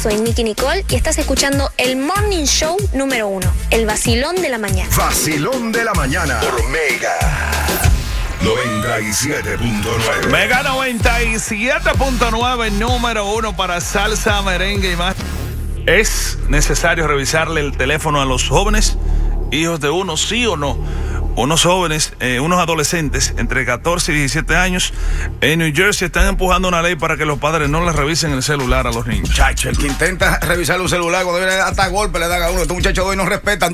soy Nicky Nicole y estás escuchando el Morning Show número 1, el vacilón de la mañana. Vacilón de la mañana por Mega 97.9. Mega 97.9, número 1 para salsa, merengue y más. ¿Es necesario revisarle el teléfono a los jóvenes, hijos de uno, sí o no? Unos jóvenes, unos adolescentes entre 14 y 17 años en New Jersey están empujando una ley para que los padres no les revisen el celular a los niños. Chacho, el que intenta revisar un celular cuando viene hasta golpe le dan a uno. Estos muchachos de hoy no respetan.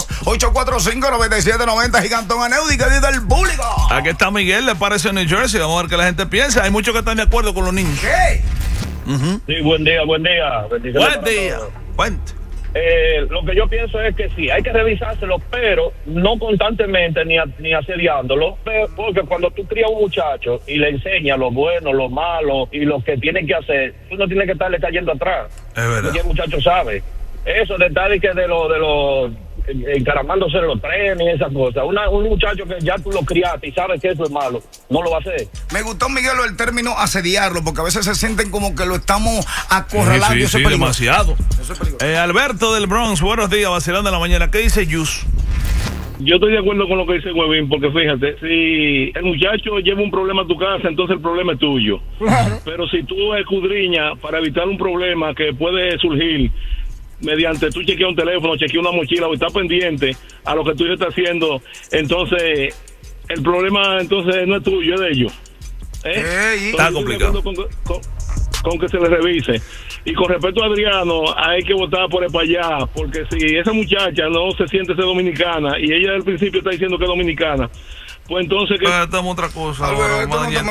212-845-9790, Gigantón Aneudi, que dice el público. Aquí está Miguel, le parece en New Jersey. Vamos a ver qué la gente piensa. Hay muchos que están de acuerdo con los niños. ¿Qué? Sí, buen día. Buen día. Cuente. Lo que yo pienso es que sí, hay que revisárselo, pero no constantemente ni asediándolo, porque cuando tú crías a un muchacho y le enseñas lo bueno, lo malo y lo que tiene que hacer, tú no tienes que estarle cayendo atrás. Es verdad. Porque el muchacho sabe. Eso de estar de los encaramándose en los trenes y esas cosas. Un muchacho que ya tú lo criaste y sabes que eso es malo, no lo va a hacer. Me gustó, Miguel, el término asediarlo, porque a veces se sienten como que lo estamos acorralando. Sí, demasiado. Alberto del Bronx, buenos días, vacilón de la mañana. ¿Qué dice Yus? Yo estoy de acuerdo con lo que dice Huevín, porque fíjate, si el muchacho lleva un problema a tu casa, entonces el problema es tuyo. Claro. Pero si tú escudriñas para evitar un problema que puede surgir mediante tú chequeas un teléfono, chequeas una mochila o estás pendiente a lo que tú estás haciendo, entonces el problema entonces no es tuyo, es de ellos. Está complicado. Con que se le revise. Y con respecto a Adriano, hay que votar por el para allá, porque si esa muchacha no se siente ser dominicana y ella al principio está diciendo que es dominicana, pues entonces que estamos otra cosa. Ahorita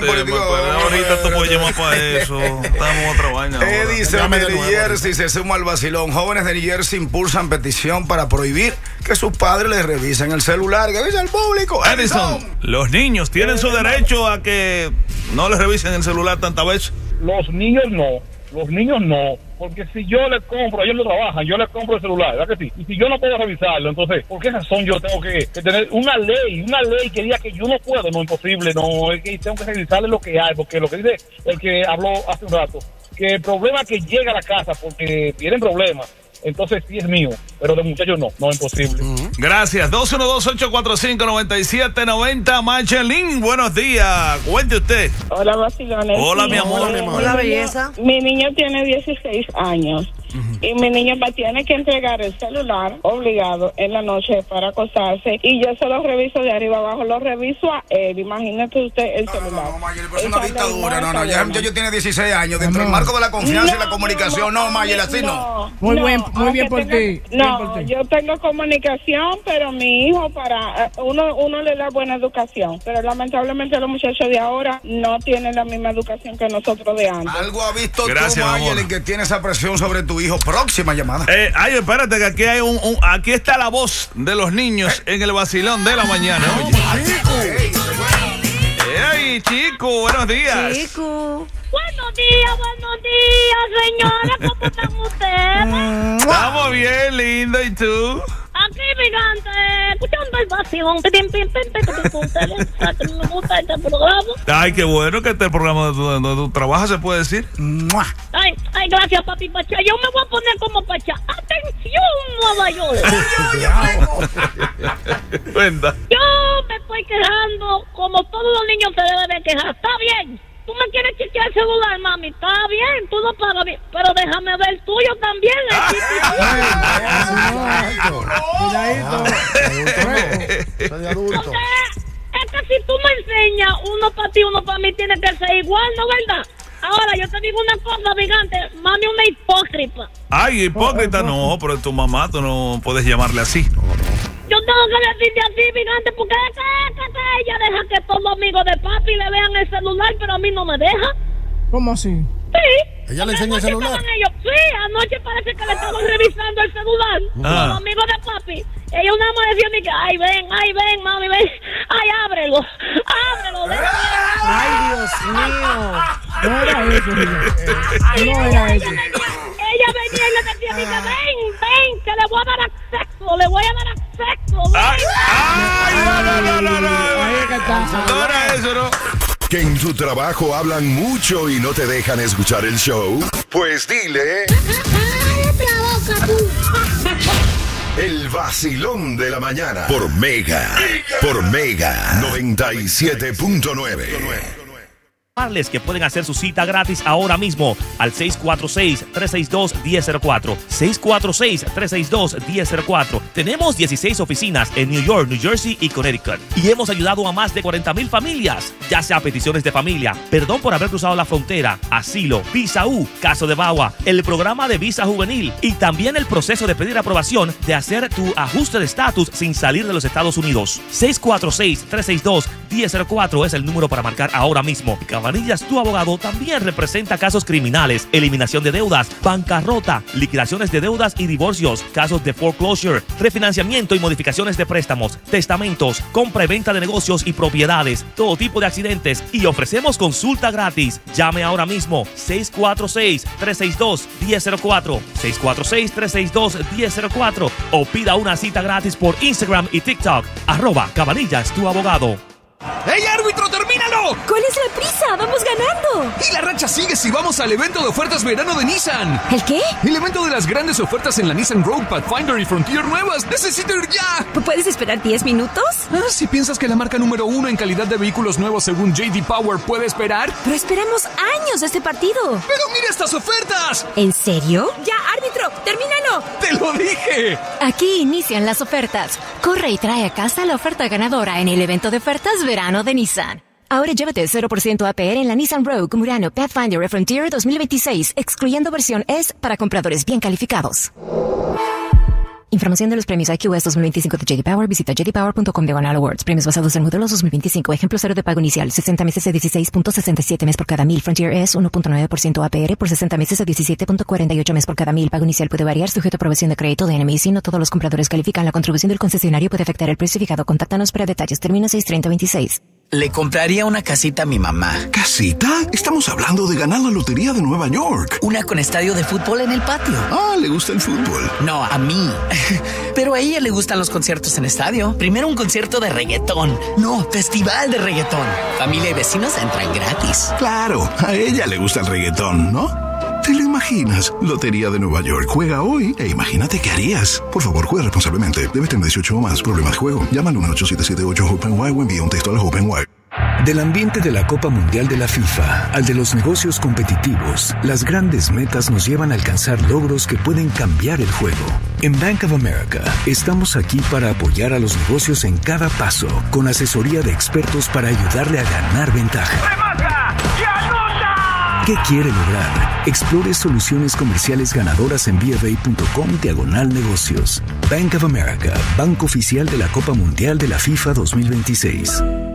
tú puedes llamar para eso. Estamos otra vaina. Edison de New Jersey se suma al vacilón. Jóvenes de New Jersey impulsan petición para prohibir que sus padres les revisen el celular. ¿Qué dice el público? Edison, los niños tienen su derecho a que no les revisen el celular tantas veces. Los niños no, porque si yo les compro, ellos lo trabajan, yo les compro el celular, ¿verdad que sí? Y si yo no puedo revisarlo, entonces, ¿por qué razón yo tengo que tener una ley que diga que yo no puedo? No, imposible, no, es que tengo que revisarle lo que hay, porque lo que dice el que habló hace un rato, que el problema que llega a la casa porque tienen problemas, entonces sí es mío, pero de muchachos no es imposible. Gracias. 212-845-9790. Machelín, buenos días. Cuente usted. Hola, vacilones. Hola, mi amor. Hola, belleza. Mi niño tiene 16 años. Y mi niño tiene que entregar el celular obligado en la noche para acostarse. Y yo se lo reviso de arriba abajo, lo reviso a él. Imagínate usted el celular. No, Mayel, pero es una dictadura. No, ya tiene 16 años. Dentro del marco de la confianza y la comunicación. No, Mayel, así no. Muy bien por ti. No, yo tengo comunicación, pero mi hijo uno le da buena educación. Pero lamentablemente los muchachos de ahora no tienen la misma educación que nosotros de antes. Algo ha visto tú, Mayel, en que tiene esa presión sobre tu hijo. Próxima llamada. Espérate, que aquí hay aquí está la voz de los niños en el vacilón de la mañana. Oye. Chico, buenos días. Chico. Buenos días, señora. ¿Cómo están ustedes? Estamos bien, lindo. ¿Y tú? Aquí, gigante, escuchando el vacilón. Me gusta este programa. Ay, qué bueno que este programa donde tú trabajas, ¿se puede decir? Ay, gracias, papi Pachá. Yo me voy a poner como Pachá. ¡Atención, Nueva York! Cuenta. Yo me estoy quejando como todos los niños se deben de quejar. Está bien. Tú me quieres chequear el celular, mami. Está bien, tú lo pagas bien. Pero déjame ver el tuyo también. Cuidadito. Es que si tú me enseñas uno para ti, uno para mí, tiene que ser igual, ¿no, verdad? Ahora, yo te digo una cosa, gigante. Mami, una hipócrita. Ay, hipócrita no, pero tu mamá, tú no puedes llamarle así. Yo tengo que decirte así, gigante, porque es que ella deja que todos los amigos de papi le vean el celular, pero a mí no me deja. ¿Cómo así? Sí. ¿Ella le enseña el celular? Sí, anoche parece que le estaban revisando el celular. Los amigos de papi. Ella una vez decía que, ay, ven, mami, ven. Ay, ábrelo. Ven. Ay, Dios mío. No era eso, Ella venía y le decía, ven, que le voy a dar acceso. No. No era eso, ¿no? Que en tu trabajo hablan mucho y no te dejan escuchar el show. Pues dile... El vacilón de la mañana por Mega. Por Mega 97.9. Que pueden hacer su cita gratis ahora mismo al 646-362-1004. 646-362-1004. Tenemos 16 oficinas en New York, New Jersey y Connecticut. Y hemos ayudado a más de 40,000 familias, ya sea peticiones de familia, perdón por haber cruzado la frontera, asilo, visa U, caso de VAWA, el programa de visa juvenil y también el proceso de pedir aprobación de hacer tu ajuste de estatus sin salir de los Estados Unidos. 646-362-1004 es el número para marcar ahora mismo. Cabanillas, tu abogado, también representa casos criminales, eliminación de deudas, bancarrota, liquidaciones de deudas y divorcios, casos de foreclosure, refinanciamiento y modificaciones de préstamos, testamentos, compra y venta de negocios y propiedades, todo tipo de accidentes, y ofrecemos consulta gratis. Llame ahora mismo 646-362-1004, 646-362-1004 o pida una cita gratis por Instagram y TikTok, @Cabanillas, tu abogado. ¡Ey, árbitro, termínalo! ¿Cuál es la prisa? ¡Vamos ganando! Y la racha sigue si vamos al evento de ofertas verano de Nissan. ¿El qué? El evento de las grandes ofertas en la Nissan Rogue, Pathfinder y Frontier nuevas. ¡Necesito ir ya! ¿Puedes esperar 10 minutos? Si piensas que la marca número 1 en calidad de vehículos nuevos según J.D. Power puede esperar. Pero esperamos años de este partido. ¡Pero mira estas ofertas! ¿En serio? ¡Ya, árbitro! ¡Termínalo! ¡Te lo dije! Aquí inician las ofertas. Corre y trae a casa la oferta ganadora en el evento de ofertas verano de Nissan. Ahora llévate 0% APR en la Nissan Rogue, Murano, Pathfinder y Frontier 2026, excluyendo versión S para compradores bien calificados. Información de los premios IQS 2025 de J.D. Power. Visita jdpower.com/awards. Premios basados en modelos 2025. Ejemplo 0 de pago inicial. 60 meses de 16.67 mes por cada 1000. Frontier es 1.9% APR por 60 meses de 17.48 mes por cada 1000. Pago inicial puede variar sujeto a aprobación de crédito de NMC. No todos los compradores califican. La contribución del concesionario puede afectar el precio fijado. Contáctanos para detalles. Termina 6/30/26. Le compraría una casita a mi mamá. ¿Casita? Estamos hablando de ganar la lotería de Nueva York. Una con estadio de fútbol en el patio. Ah, ¿le gusta el fútbol? No, a mí. Pero a ella le gustan los conciertos en estadio. Primero un concierto de reggaetón. No, festival de reggaetón. Familia y vecinos entran gratis. Claro, a ella le gusta el reggaetón, ¿no? ¿Te lo imaginas? Lotería de Nueva York. Juega hoy e imagínate qué harías. Por favor, juega responsablemente. Debe tener 18 o más. Problemas de juego. Llama al 1-877-8-HOPE-NY o envía un texto a la HOPE-NY. Del ambiente de la Copa Mundial de la FIFA al de los negocios competitivos, las grandes metas nos llevan a alcanzar logros que pueden cambiar el juego. En Bank of America, estamos aquí para apoyar a los negocios en cada paso, con asesoría de expertos para ayudarle a ganar ventaja. ¡Remata! ¡Y anota! ¿Qué quiere lograr? Explore soluciones comerciales ganadoras en BofA.com/negocios. Bank of America, banco oficial de la Copa Mundial de la FIFA 2026.